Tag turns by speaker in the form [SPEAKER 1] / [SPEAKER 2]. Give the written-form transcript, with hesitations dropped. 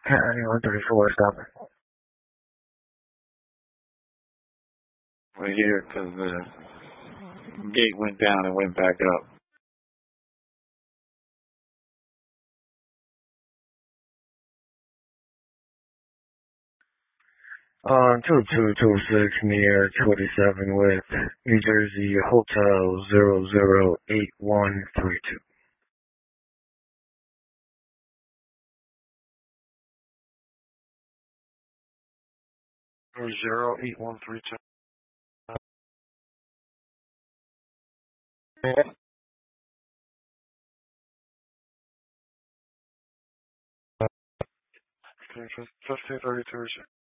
[SPEAKER 1] County 134, stop it.
[SPEAKER 2] We're here because the gate went down and went back up.
[SPEAKER 1] 2226 near 27 with New Jersey Hotel 008132.
[SPEAKER 3] 08132. Okay, 1532.